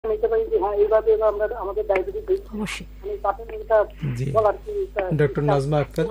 নিতে পারি যে হ্যাঁ এইভাবে আমরা আমাদের ডায়াবেটিস অবশ্যই। ডক্টর নাজমা আক্তার,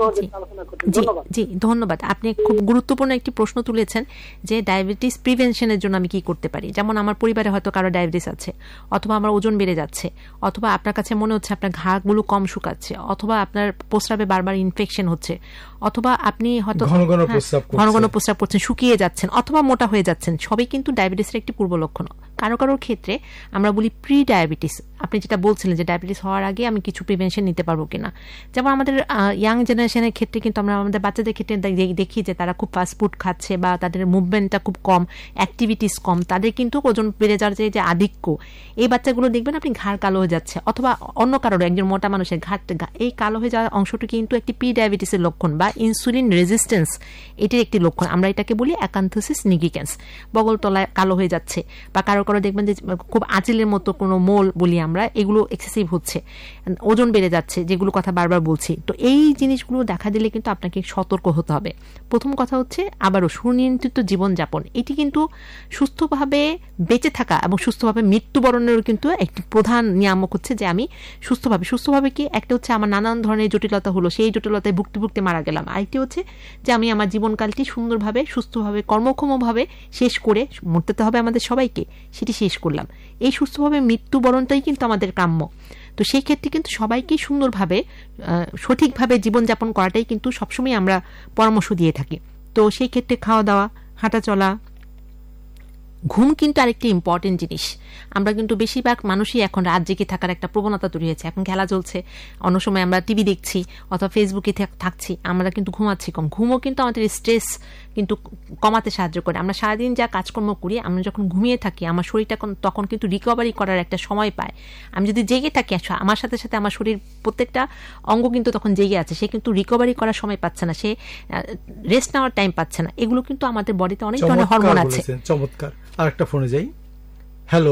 জি ধন্যবাদ। আপনি খুব গুরুত্বপূর্ণ একটি প্রশ্ন তুলেছেন যে ডায়াবেটিস প্রিভেনশনের জন্য আমি কি করতে পারি। যেমন আমার পরিবারে হয়তো কারো ডায়াবেটিস আছে, অথবা আমার ওজন বেড়ে যাচ্ছে, অথবা আপনার কাছে মনে হচ্ছে আপনার ঘাগুলো কম শুকাচ্ছে, অথবা আপনার প্রস্রাবে বারবার ইনফেকশন হচ্ছে, অথবা আপনি হয়তো ঘন ঘন প্রস্রাব করছেন, শুকিয়ে যাচ্ছেন, অথবা মোটা হয়ে যাচ্ছেন, সবই কিন্তু ডায়াবেটিসের একটি পূর্ব লক্ষণ। কারো কারোর ক্ষেত্রে আমরা বলি প্রি ডায়াবেটিস। আপনি যেটা বলছিলেন যে ডায়াবেটিস হওয়ার আগে আমি কিছু প্রিভেনশন নিতে পারবো কিনা, যেমন আমাদের ইয়াং জেনারেশনের ক্ষেত্রে কিন্তু আমরা আমাদের বাচ্চাদের ক্ষেত্রে দেখি যে তারা খুব ফাস্ট ফুড খাচ্ছে বা তাদের মুভমেন্টটা খুব কম, অ্যাক্টিভিটিস কম, তাদের কিন্তু ওজন বেড়ে যাওয়ার যে আধিক্য, এই বাচ্চাগুলো দেখবেন আপনি ঘাড় কালো হয়ে যাচ্ছে, অথবা অন্য কারোর একজন মোটা মানুষের এই কালো হয়ে যাওয়ার অংশটি কিন্তু একটি প্রি ডায়াবেটিসের লক্ষণ বা ইনসুলিন রেজিস্ট্যান্স, এটির একটি লক্ষণ। আমরা এটাকে বলি অ্যাকান্থোসিস নিগ্রিক্যান্স, বগল তলায় কালো হয়ে যাচ্ছে, বা কারো কারো দেখবেন যে খুব আঁচিলের মতো কোনো মোল বলি আমরা, এগুলো এক্সেসিভ হচ্ছে, ওজন বেড়ে যাচ্ছে, যেগুলো কথা বারবার বলছি। তো এই জিনিসগুলো দেখা দিলে কিন্তু আপনাকে সতর্ক হতে হবে। প্রথম কথা হচ্ছে আবারও সুনিয়ন্ত্রিত জীবনযাপন, এটি কিন্তু সুস্থভাবে বেঁচে থাকা এবং সুস্থভাবে মৃত্যুবরণেরও কিন্তু একটি প্রধান নিয়ামক হচ্ছে যে আমি সুস্থভাবে কি একটা হচ্ছে আমার নানান ধরনের জটিলতা হলো, সেই জটিলতায় ভুগতে মারা গেলাম। আরেকটি হচ্ছে যে আমি আমার জীবনকালটি সুন্দরভাবে সুস্থভাবে কর্মক্ষমভাবে শেষ করে, মরতে হবে আমাদের সবাইকে, সেটি শেষ করলাম। এই সুস্থভাবে মৃত্যুবরণটাই কিন্তু আমাদের কাম্য। তো সেই ক্ষেত্রে কিন্তু সবাইকে সুন্দরভাবে সঠিকভাবে জীবনযাপন করাটাই কিন্তু সবসময় আমরা পরামর্শ দিয়ে থাকি। তো সেই ক্ষেত্রে খাওয়া দাওয়া, হাঁটা চলা, ঘুম কিন্তু আরেকটি ইম্পর্টেন্ট জিনিস। আমরা কিন্তু বেশিরভাগ মানুষই এখন রাত জেগে থাকার একটা প্রবণতা তৈরি হয়েছে। এখন খেলা চলছে, অন্য সময় আমরা টিভি দেখছি অথবা ফেসবুকে থাকছি, আমরা কিন্তু ঘুমাচ্ছি কম। ঘুমও কিন্তু আমাদের স্ট্রেস কিন্তু কমাতে সাহায্য করে। আমরা সারাদিন যা কাজকর্ম করি, আমরা যখন ঘুমিয়ে থাকি আমার শরীরটা তখন কিন্তু রিকভারি করার একটা সময় পায়। আমি যদি জেগে থাকি, আমার সাথে সাথে আমার শরীর প্রত্যেকটা অঙ্গ কিন্তু তখন জেগে আছে, সে কিন্তু রিকভারি করার সময় পাচ্ছে না, সে রেস্ট নেওয়ার টাইম পাচ্ছে না। এগুলো কিন্তু আমাদের বডিতে অনেক ধরনের হরমোন আছে। চমৎকার। আরেকটা ফোনে যাই। হ্যালো,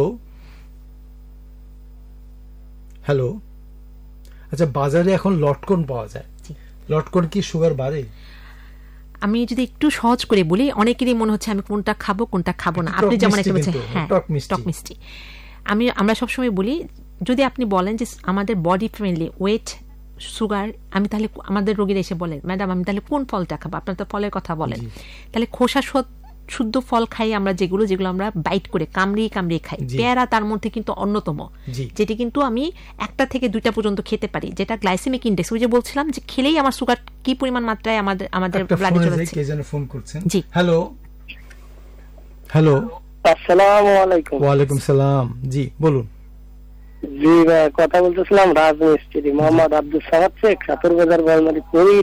আচ্ছা, বাজারে এখন লটকন পাওয়া যায়, লটকন কি সুগার বাড়ে? আমি যদি একটু সহজ করে বলি, অনেকেরই মনে হচ্ছে আমি কোনটা খাবো না। আপনি যেমন একটা বলছেন, হ্যাঁ টক মিষ্টি, আমরা সবসময় বলি যদি আপনি বলেন যে আমাদের বডি ফ্রেন্ডলি ওয়েট সুগার, আমি তাহলে আমাদের রোগীরা এসে বলেন ম্যাডাম আমি তাহলে কোন ফলটা খাবো, আপনার তো ফলের কথা বলেন, তাহলে খোসা শুদ্ধ ফল খাই আমরা, যেগুলো আমরা বাইট করে কামড়িয়ে খাই। পেয়ারা তার মধ্যে কিন্তু অন্যতম, যেটি কিন্তু আমি 1টা থেকে 2টা পর্যন্ত খেতে পারি, যেটা গ্লাইসেমিক ইনডেক্স, ওই যে বলছিলাম যে খেলেই আমার সুগার কি পরিমাণ মাত্রায় আমাদের ব্লাডে চলে যাচ্ছে। কে যেন ফোন করছেন। জি হ্যালো, আসসালামু আলাইকুম। ওয়া আলাইকুম সালাম। জি বলুন। জি ভাই, কথা বলতেছিলাম রাজমিস্ত্রি মোহাম্মদ আব্দুল সামাদ শেখ, সাতুরবাজার বলমারি,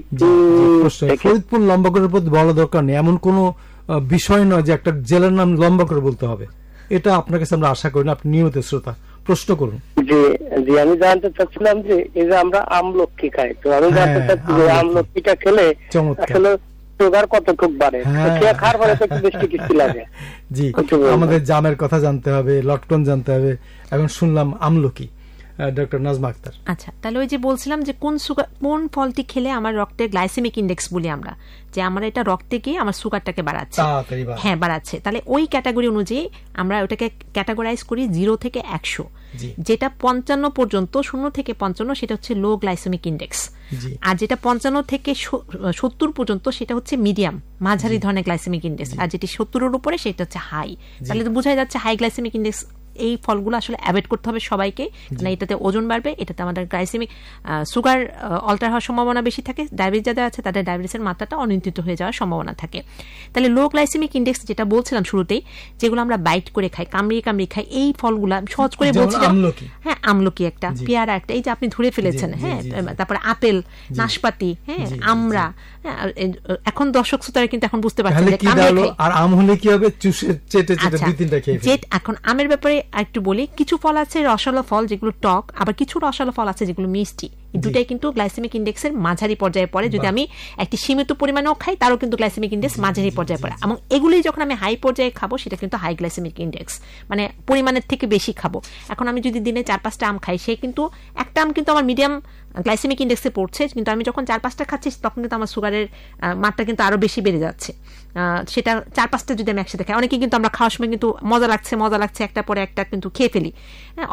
ফরিদপুর। লম্বা করে বলা দরকার নেই, এমন কোন বিষয় নয় যে একটা জেলার নাম লম্বা করে বলতে হবে, এটা আপনার কাছে আমরা আশা করি না। আপনি নিয়মিত শ্রোতা, প্রশ্ন করুন। জি আমি জানতে চাচ্ছিলাম যে এই যে আমরা আমলকি খাই, তো আমি জানতে চাচ্ছি যে আমলকিটা খেলে আসলে সুগার কতটুকু বাড়ে, খাওয়ার পরে তো বেশি কিছু লাগে। জি, আমাদের জামের কথা জানতে হবে, লটকন জানতে হবে, এখন শুনলাম আমলকি। ডক্টর নাজমা আক্তার। আচ্ছা, তাহলে ওই যে বলছিলাম যে কোন ফলটি খেলে আমার রক্তের গ্লাইসেমিক ইনডেক্স বলি আমরা, যে আমরা এটা রক্তে গিয়ে আমার সুগারটাকে বাড়াচ্ছে, হ্যাঁ বাড়াচ্ছে, তাহলে ওই ক্যাটাগরি অনুযায়ী আমরা ওটাকে ক্যাটাগরাইজ করি 0 থেকে 100, যেটা 55 পর্যন্ত, 0 থেকে 55 সেটা হচ্ছে লো গ্লাইসেমিক ইনডেক্স, আর যেটা 55 থেকে 70 পর্যন্ত সেটা হচ্ছে মিডিয়াম মাঝারি ধরনের গ্লাইসেমিক ইনডেক্স, আর যেটি 70-এর উপরে সেটা হচ্ছে হাই। তাহলে তো বোঝাই যাচ্ছে হাই গ্লাইসেমিক ইনডেক্স এই ফলগুলো আসলে অ্যাভয়েড করতে হবে সবাইকে, না এটাতে ওজন বাড়বে, এটাতে আমাদের গ্লাইসেমিক সুগার অল্টার হওয়ার সম্ভাবনা বেশি থাকে, ডায়াবেটিস যাদের আছে তাদের ডায়াবেটিসের মাত্রাটা অনিয়ন্ত্রিত হয়ে যাওয়ার সম্ভাবনা থাকে। তাহলে লো গ্লাইসেমিক ইনডেক্স যেটা বলছিলাম শুরুতেই, যেগুলো আমরা বাইট করে খাই, কামড়িয়ে খাই, এই ফলগুলা সহজ করে বলছিলাম, হ্যাঁ আমলকি একটা, পেয়ারা একটা, এই যে আপনি ধরে ফেলেছেন, হ্যাঁ তারপরে আপেল, নাশপাতি, হ্যাঁ আমরা, এখন দর্শক শ্রোতারা কিন্তু এখন বুঝতে পারছেন আর আম হলে কি হবে, চেটে 2-3টা খেয়ে। এখন আমের ব্যাপারে একটু বলি, কিছু ফল আছে রসালো ফল যেগুলো টক, আবার কিছু রসালো ফল আছে যেগুলো মিষ্টি, দুটাই কিন্তু গ্লাইসেমিক ইনডেক্সের মাঝারি পর্যায়ে পড়ে। যদি আমি একটি সীমিত পরিমাণেও খাই তারও কিন্তু গ্লাইসেমিক ইনডেক্স মাঝারি পর্যায়ে পড়ে, এবং এগুলি যখন আমি হাই পর্যায়ে খাবো সেটা কিন্তু হাই গ্লাইসেমিক ইনডেক্স, মানে পরিমাণের থেকে বেশি খাবো। এখন আমি যদি দিনে 4-5টা আম খাই, সে কিন্তু একটা আম কিন্তু আমার মিডিয়াম গ্লাইসেমিক ইনডেক্সে পড়ছে, কিন্তু আমি যখন 4-5টা খাচ্ছি তখন কিন্তু আমার সুগারের মাত্রা কিন্তু আরো বেশি বেড়ে যাচ্ছে। সেটা 4-5টা যদি আমি একসাথে খাই, অনেকে কিন্তু আমরা খাওয়ার সময় কিন্তু মজা লাগছে একটা পরে একটা কিন্তু খেয়ে ফেলি,